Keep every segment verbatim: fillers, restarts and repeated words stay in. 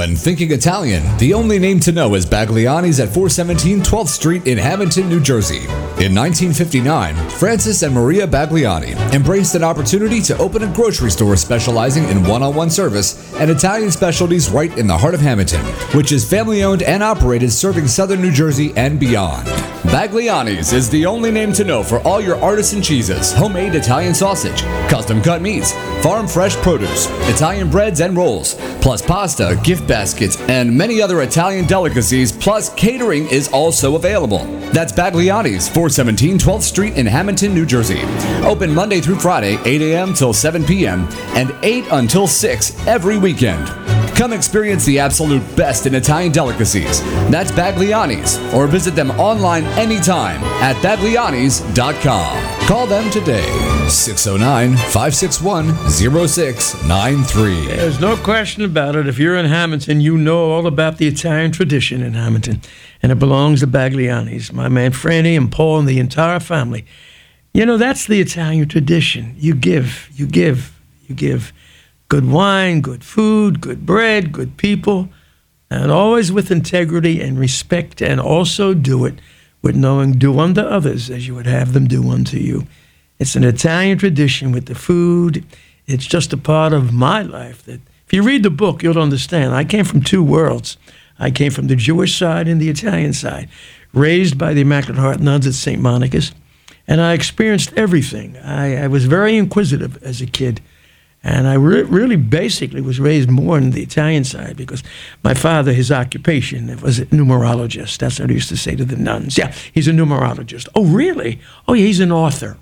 When thinking Italian, the only name to know is Bagliani's at four seventeen twelfth Street in Hamilton, New Jersey. In nineteen fifty-nine, Francis and Maria Bagliani embraced an opportunity to open a grocery store specializing in one-on-one service and Italian specialties right in the heart of Hamilton, which is family-owned and operated, serving southern New Jersey and beyond. Bagliani's is the only name to know for all your artisan cheeses, homemade Italian sausage, custom-cut meats, farm-fresh produce, Italian breads and rolls, plus pasta, gift baskets, and many other Italian delicacies, plus catering is also available. That's Bagliani's, four seventeen twelfth Street in Hamilton, New Jersey. Open Monday through Friday, eight a.m. till seven p.m. and eight until six every weekend. Come experience the absolute best in Italian delicacies. That's Bagliani's, or visit them online anytime at baglianis dot com. Call them today, six oh nine, five six one, oh six nine three. There's no question about it. If you're in Hamilton, you know all about the Italian tradition in Hamilton, and it belongs to Bagliani's. My man Franny and Paul and the entire family. You know, that's the Italian tradition. You give, you give, you give. Good wine, good food, good bread, good people, and always with integrity and respect, and also do it with knowing do unto others as you would have them do unto you. It's an Italian tradition with the food. It's just a part of my life that if you read the book, you'll understand. I came from two worlds. I came from the Jewish side and the Italian side, raised by the Immaculate Heart nuns at Saint Monica's, and I experienced everything. I, I was very inquisitive as a kid. And I re- really basically was raised more on the Italian side because my father, his occupation was a numerologist. That's what I used to say to the nuns. Yeah, he's a numerologist. Oh, really? Oh, yeah, he's an author.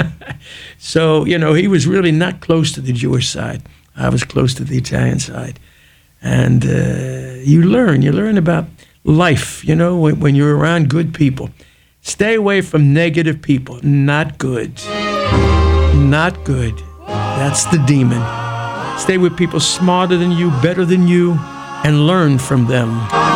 So, you know, he was really not close to the Jewish side. I was close to the Italian side. And uh, you learn. You learn about life, you know, when, when you're around good people. Stay away from negative people. Not good. Not good. That's the demon. Stay with people smarter than you, better than you, and learn from them.